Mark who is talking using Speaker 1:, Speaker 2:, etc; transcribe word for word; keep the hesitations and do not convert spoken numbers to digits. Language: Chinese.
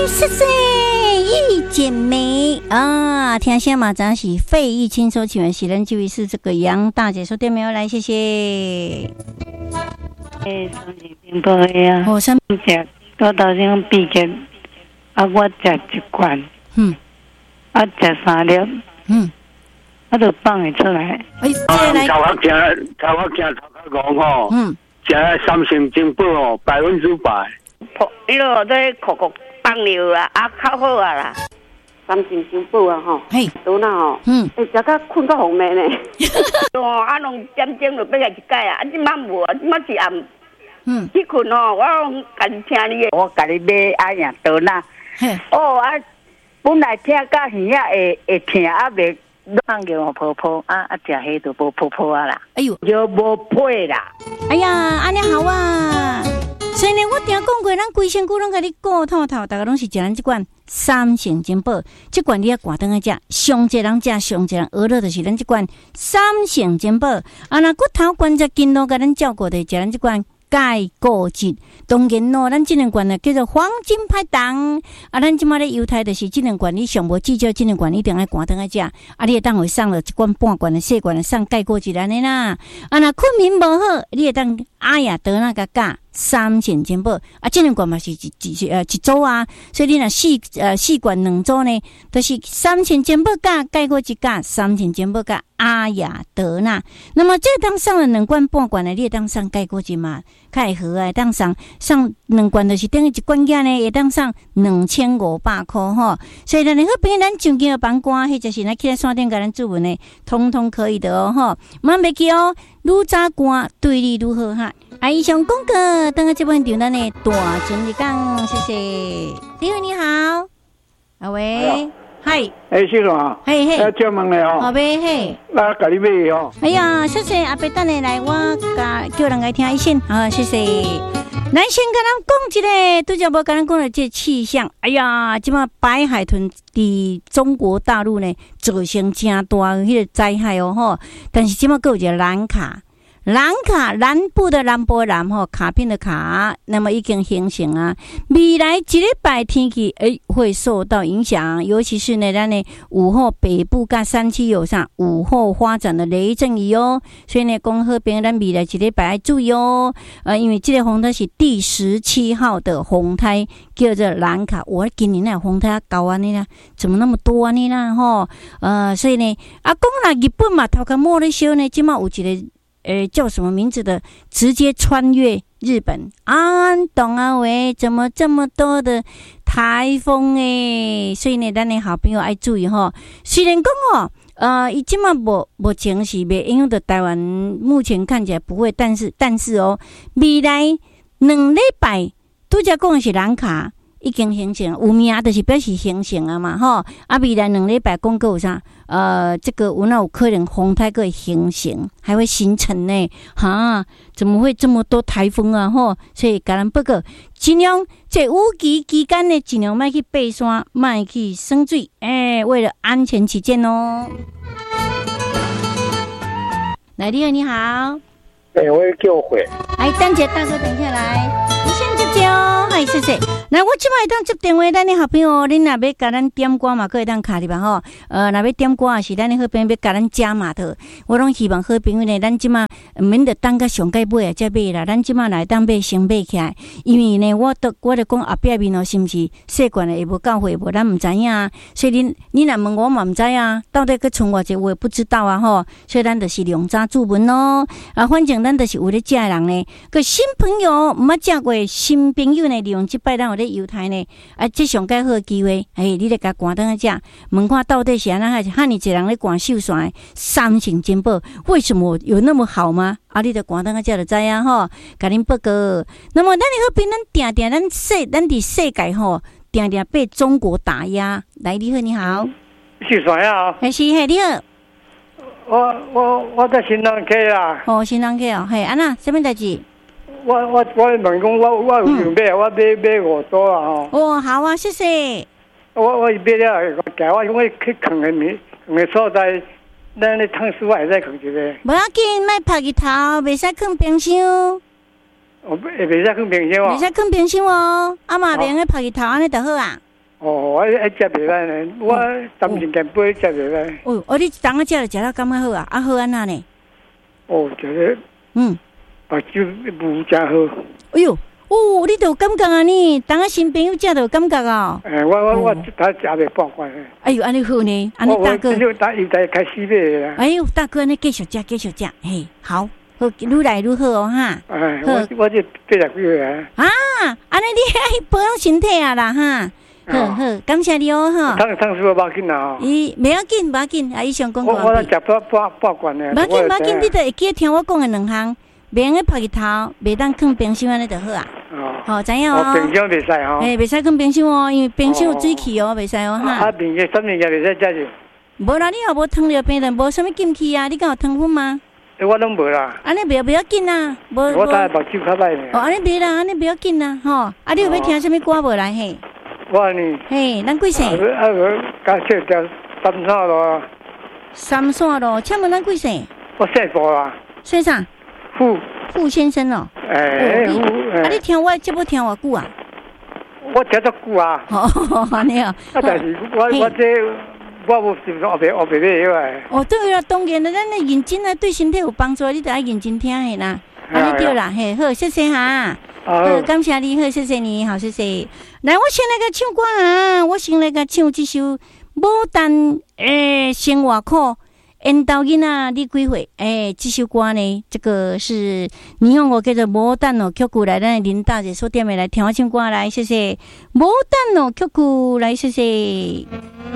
Speaker 1: 谢谢一剪梅啊！听下嘛，咱是费玉清所请的是咱这位是这个杨大姐说对没有？来，谢谢。
Speaker 2: 诶，三是冰波呀。
Speaker 1: 我先
Speaker 2: 食，我头先毕业，啊，我食一罐，
Speaker 1: 嗯，
Speaker 2: 啊，食三粒，
Speaker 1: 嗯，
Speaker 2: 我就放会出来。
Speaker 1: 哎，这来，
Speaker 3: 头壳惊，头壳惊，头壳戆吼。
Speaker 1: 嗯，
Speaker 3: 食三成金宝哦，百分之百。
Speaker 2: 破，伊落在酷酷放尿啦，啊，较好啊啦。三成金宝啊吼，
Speaker 1: 嘿，
Speaker 2: 倒哪吼，
Speaker 1: 嗯，
Speaker 2: 诶，食到困到红面呢。哦，啊，拢点点就要来一解啊，啊，即摆无啊，即摆是暗。
Speaker 1: 嗯，
Speaker 2: 去困哦，我家己听你的，我家己买啊呀倒哪。
Speaker 1: 嘿，
Speaker 2: 哦啊，本来听到耳仔会会疼，啊袂放尿泡泡啊啊，食迄就无泡泡啊啦，
Speaker 1: 哎呦，
Speaker 2: 就无配啦。
Speaker 1: 哎呀，安尼好啊！所以呢，我定讲过，咱规身躯拢甲你顾透透，大家拢是食咱即款三成金宝，即款你要挂灯个食，上济人食，上济人娱乐就是咱即款三成金宝。啊，那骨头关节筋络甲咱照顾的，食咱即款钙固质。当然咯，咱即两罐呢叫做黄金拍档。啊，咱即马咧犹太就是即两罐，你上无至少即两罐一定爱挂灯个食。啊，你会当会送了一罐半罐的细罐的送钙固质安尼啦。啊，那困眠无好，你会当哎呀得那个价。三成金宝啊，这两罐嘛是一一呃一组啊，所以你若四呃四罐两组呢，都、就是三成金宝价，概括一价三成金宝价阿雅德纳。那么这当上了两罐半罐的，你会当上概括一嘛，较会好啊，当上上两罐就是等于一罐价呢，会当上两千五百块吼。所以咱好朋友咱上京的房官，或者是咱去山顶甲咱注文呢，通通可以的哦吼，莫袂记哦，愈早关对你愈好哈。啊，以上广告，等下这部场咱的大整理讲，谢谢。你好，你好，啊喂，嗨，
Speaker 3: 哎，是咯，
Speaker 1: 嘿嘿，
Speaker 3: 要叫问你哦，
Speaker 1: 后边嘿，
Speaker 3: 那家己买哦。
Speaker 1: 哎呀，谢谢阿伯，等下来，我甲叫人来听一声，好，谢谢。咱先跟咱讲一个，拄则无跟咱讲的这气象。哎呀，即马白海豚伫中国大陆呢造成真大迄个灾害哦吼，但是即马佫有一个蓝卡。蓝卡南部的南波南吼卡片的卡，那么已经形成啊。未来一礼拜天气诶会受到影响，尤其是呢，咱呢午后北部甲山区有上午后发展的雷阵雨哦。所以呢，讲好朋友咱未来一礼拜要注意哦。呃，因为这个风台是第十七号的风台，叫做蓝卡。我今年那风台高安尼啦，怎么那么多安尼啦吼？呃，所以呢，啊，讲啦日本嘛，头壳摸咧烧呢，即马有一个。呃，叫什么名字的？直接穿越日本啊！懂啊喂，怎么这么多的台风诶？所以呢，咱的好朋友爱注意吼。虽然讲哦，呃，伊即马无目前是袂影响到台湾，目前看起来不会，但是但是哦，未来两礼拜拄则讲的是蓝卡。已经形成，有名就是表示形成啊嘛吼。啊，未来两礼拜公告有啥？呃，这个有那有可能风台会形成，还会形成呢？哈，怎么会这么多台风啊？吼，所以甲咱报告，尽量在雨季期间呢，尽量莫去爬山，莫去耍水，诶、欸，为了安全起见哦。来，你好，你好。
Speaker 3: 哎、欸，我叫回。
Speaker 1: 哎，等者大哥，等下来。你先接接哦，嗨，谢谢。来，我即摆会当接电话，咱的好朋友，恁若要甲咱点歌嘛，可以当卡入吧吼。呃，若要点歌也是咱的好朋友要甲咱加码的。我拢希望好朋友呢，咱即摆免得等到上届尾啊才买啦，咱即摆来当买先买起来。因为呢，我都我咧讲后壁面哦，是毋是细罐的会无够货无？咱毋知影，所以恁你若问我嘛毋知啊，到底去存偌济我也不知道啊吼。所以咱就是量早注文咯。啊，反正咱就是有咧食的人呢，个新朋友毋捌食过，新朋友呢利用即摆咱有咧犹太呢，啊，这上介好的机会，哎，你咧甲赶灯去食，问看到底是安那还是汉尼一人咧赶秀山三成金宝，为什么有那么好吗？啊，你著赶灯去食就知啊吼，甲恁报告。那么咱的好边，咱定定咱世，咱伫世界吼，定定被中国打压。来，你好，你好，
Speaker 3: 是谁啊？
Speaker 1: 还是嘿，你好。
Speaker 3: 我我我在新浪溪啦。
Speaker 1: 哦，新浪溪哦，嘿，安那什么代志？
Speaker 3: 我我我问讲，我我有想买，嗯、我买买五组啊吼。
Speaker 1: 哦，好啊，谢谢。
Speaker 3: 我我买了，家我因为去藏的面，藏的所在，咱咧汤水我会使藏一个。
Speaker 1: 无要紧，莫晒日头，袂使放冰箱。
Speaker 3: 哦，会袂使放冰箱哦。
Speaker 1: 袂使放冰箱哦，啊嘛袂用去晒日头，安尼就好啊。
Speaker 3: 哦，哎哎，食袂歹呢，我三斤斤杯食袂歹。
Speaker 1: 哦，哦，你当啊食了食了感觉好啊？啊好安那呢？
Speaker 3: 哦，这个
Speaker 1: 嗯，
Speaker 3: 目睭无真好。
Speaker 1: 哎呦，哦，你都有感觉啊呢？当啊新朋友食都有感觉啊？
Speaker 3: 诶，我我我他食袂半罐诶。
Speaker 1: 哎呦，安尼好呢，安尼大哥。
Speaker 3: 我我打又在开始买啦。
Speaker 1: 哎呦，大哥，安尼继续食，继续食，嘿，好，好，愈来愈好哦哈。
Speaker 3: 哎，我我这八十几岁啊。
Speaker 1: 啊，安尼你爱保养身体啊啦哈。好好，感谢你哦哈。
Speaker 3: 汤汤水无要紧啦。
Speaker 1: 伊袂要紧，袂要紧，啊，以上讲过。
Speaker 3: 我我食半半半罐诶。
Speaker 1: 袂要紧，袂要紧，你著会记听我讲诶两项，袂用个晒日头，袂当放冰箱安尼就好啊。哦。好，知影哦。
Speaker 3: 冰箱袂使吼。
Speaker 1: 诶，袂使放冰箱哦，因为冰箱有水气哦，袂使哦哈。
Speaker 3: 啊，面嘅什物嘢袂使食着？
Speaker 1: 无啦，你也无汤了冰的，无啥物禁忌啊？你敢有汤粉吗？
Speaker 3: 诶，我拢无啦。
Speaker 1: 安尼袂袂要紧啊，无。
Speaker 3: 我打目睭较歹呢。
Speaker 1: 哦，安尼袂啦，安尼袂要紧啊，吼。啊，你有要听啥物歌无来嘿？
Speaker 3: 我呢？
Speaker 1: 嘿，咱几岁？
Speaker 3: 啊，我加唱条三线路。
Speaker 1: 三线路，请问咱几岁？
Speaker 3: 我姓傅啦。
Speaker 1: 姓啥？
Speaker 3: 傅。
Speaker 1: 傅先生哦。
Speaker 3: 诶，傅。
Speaker 1: 啊，你听我节目听偌久啊？
Speaker 3: 我听足久啊。
Speaker 1: 哦，安尼哦。
Speaker 3: 啊，但是我我这我无是学别学别咩个。
Speaker 1: 哦，对啦，当然啦，咱咧认真啊，对身体有帮助，你得爱认真听嘿啦。安尼对啦，嘿，好，谢谢哈。好，感谢你，好，谢谢你，好，谢谢。来，我先来个唱歌啊，我先来个唱这首《牡丹》诶，生活苦。缘投囡仔你几岁？诶，这首歌呢，这个是你用我叫做《牡丹》哦，曲曲来，咱林大姐所点的来听我唱歌来，谢谢。牡丹哦，曲曲来，谢谢。